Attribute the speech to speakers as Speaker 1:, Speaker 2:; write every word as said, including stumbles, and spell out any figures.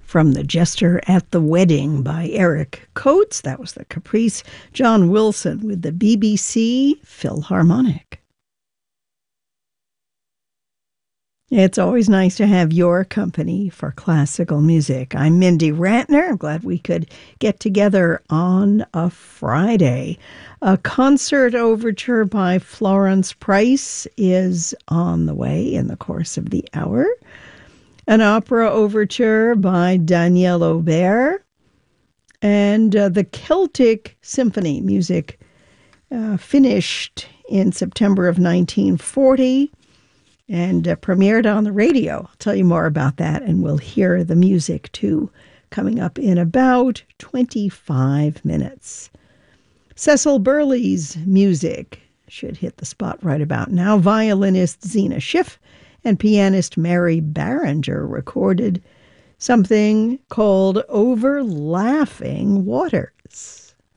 Speaker 1: From The Jester at the Wedding by Eric Coates. That was the Caprice. John Wilson with the B B C Philharmonic. It's always nice to have your company for classical music. I'm Mindy Rantner. I'm glad we could get together on a Friday. A concert overture by Florence Price is on the way in the course of the hour. An opera overture by Daniel Aubert. And uh, the Celtic Symphony music uh, finished in September of nineteen forty. And uh, premiered on the radio. I'll tell you more about that, and we'll hear the music, too, coming up in about twenty-five minutes. Cecil Burley's music should hit the spot right about now. Violinist Zena Schiff and pianist Mary Barringer recorded something called Over Laughing Waters.